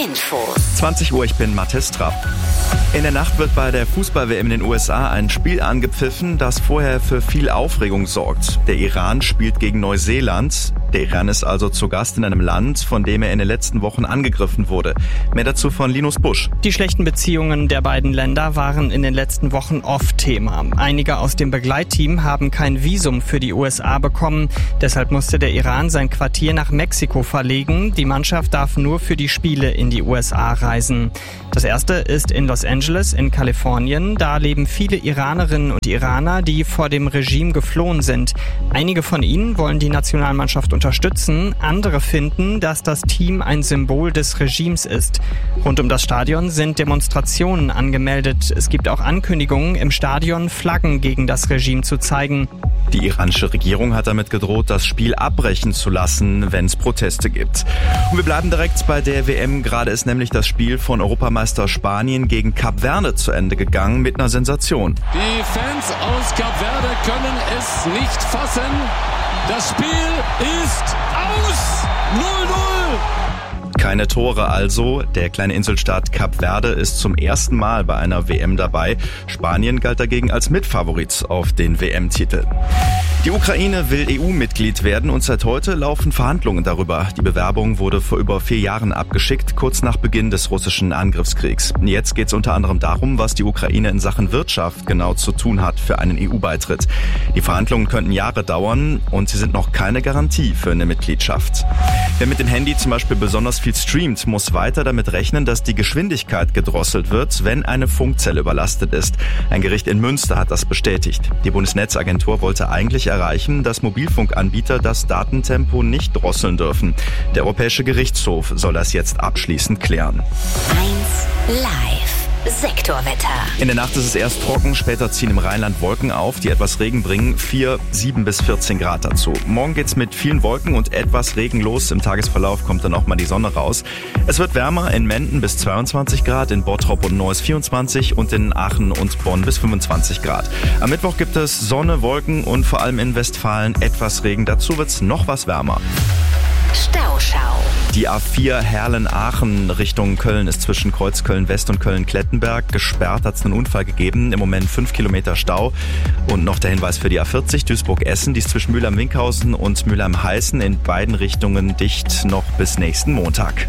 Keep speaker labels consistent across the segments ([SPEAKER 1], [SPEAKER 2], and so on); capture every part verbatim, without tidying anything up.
[SPEAKER 1] Infos.
[SPEAKER 2] zwanzig Uhr, ich bin Mathis Trapp. In der Nacht wird bei der Fußball-W M in den U S A ein Spiel angepfiffen, das vorher für viel Aufregung sorgt. Der Iran spielt gegen Neuseeland. Der Iran ist also zu Gast in einem Land, von dem er in den letzten Wochen angegriffen wurde. Mehr dazu von Linus Busch.
[SPEAKER 3] Die schlechten Beziehungen der beiden Länder waren in den letzten Wochen oft Thema. Einige aus dem Begleitteam haben kein Visum für die U S A bekommen. Deshalb musste der Iran sein Quartier nach Mexiko verlegen. Die Mannschaft darf nur für die Spiele in die U S A reisen. Das erste ist in Los Angeles in Kalifornien. Da leben viele Iranerinnen und Iraner, die vor dem Regime geflohen sind. Einige von ihnen wollen die Nationalmannschaft unterstützen. Andere finden, dass das Team ein Symbol des Regimes ist. Rund um das Stadion sind Demonstrationen angemeldet. Es gibt auch Ankündigungen, im Stadion Flaggen gegen das Regime zu zeigen.
[SPEAKER 2] Die iranische Regierung hat damit gedroht, das Spiel abbrechen zu lassen, wenn es Proteste gibt. Und wir bleiben direkt bei der W M. Gerade ist nämlich das Spiel von Europameister Spanien gegen Kap Verde zu Ende gegangen mit einer Sensation.
[SPEAKER 4] Die Fans aus Kap Verde können es nicht fassen. Das Spiel ist aus. null null.
[SPEAKER 2] Keine Tore also. Der kleine Inselstaat Kap Verde ist zum ersten Mal bei einer W M dabei. Spanien galt dagegen als Mitfavorit auf den W M-Titel. Die Ukraine will E U-Mitglied werden und seit heute laufen Verhandlungen darüber. Die Bewerbung wurde vor über vier Jahren abgeschickt, kurz nach Beginn des russischen Angriffskriegs. Jetzt geht es unter anderem darum, was die Ukraine in Sachen Wirtschaft genau zu tun hat für einen E U-Beitritt. Die Verhandlungen könnten Jahre dauern und sie sind noch keine Garantie für eine Mitgliedschaft. Wer mit dem Handy zum Beispiel besonders viel streamt, muss weiter damit rechnen, dass die Geschwindigkeit gedrosselt wird, wenn eine Funkzelle überlastet ist. Ein Gericht in Münster hat das bestätigt. Die Bundesnetzagentur wollte eigentlich erreichen, dass Mobilfunkanbieter das Datentempo nicht drosseln dürfen. Der Europäische Gerichtshof soll das jetzt abschließend klären.
[SPEAKER 1] eins Live. Sektorwetter.
[SPEAKER 2] In der Nacht ist es erst trocken, später ziehen im Rheinland Wolken auf, die etwas Regen bringen. vier, sieben bis vierzehn Grad dazu. Morgen geht's mit vielen Wolken und etwas Regen los. Im Tagesverlauf kommt dann auch mal die Sonne raus. Es wird wärmer, in Menden bis zweiundzwanzig Grad, in Bottrop und Neuss vierundzwanzig und in Aachen und Bonn bis fünfundzwanzig Grad. Am Mittwoch gibt es Sonne, Wolken und vor allem in Westfalen etwas Regen. Dazu wird's noch was wärmer.
[SPEAKER 1] Stauschau.
[SPEAKER 2] Die A vier Herlen-Aachen Richtung Köln ist zwischen Kreuzköln-West und Köln-Klettenberg gesperrt. Hat es einen Unfall gegeben. Im Moment fünf Kilometer Stau. Und noch der Hinweis für die A vierzig Duisburg-Essen. Die ist zwischen Mülheim-Winkhausen und Mülheim-Heißen in beiden Richtungen dicht noch bis nächsten Montag.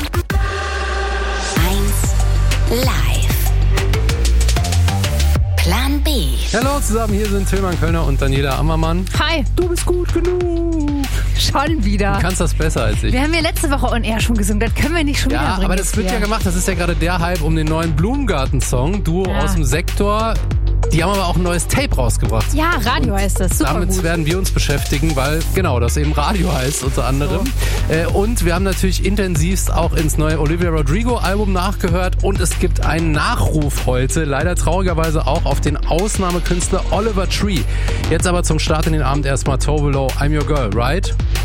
[SPEAKER 1] eins Live. Plan B.
[SPEAKER 5] Hallo zusammen, hier sind Tilman Kölner und Daniela Ammermann.
[SPEAKER 6] Hi.
[SPEAKER 5] Du bist gut genug.
[SPEAKER 6] Schon wieder.
[SPEAKER 5] Du kannst das besser als ich.
[SPEAKER 6] Wir haben ja letzte Woche on air schon gesungen, das können wir nicht schon
[SPEAKER 5] Ja,
[SPEAKER 6] wieder bringen.
[SPEAKER 5] aber das wird ja gemacht. Das ist ja gerade der Hype um den neuen Blumengarten-Song. Duo
[SPEAKER 6] Ja.
[SPEAKER 5] aus dem Sektor. Die haben aber auch ein neues Tape rausgebracht.
[SPEAKER 6] Ja, Radio heißt das. Super
[SPEAKER 5] Damit
[SPEAKER 6] gut.
[SPEAKER 5] werden wir uns beschäftigen, weil genau das eben Radio heißt unter anderem. So. Äh, und wir haben natürlich intensivst auch ins neue Olivia Rodrigo-Album nachgehört und es gibt einen Nachruf heute, leider traurigerweise auch auf den Ausnahmekünstler Oliver Tree. Jetzt aber zum Start in den Abend erstmal Tove Lo, I'm Your Girl, right?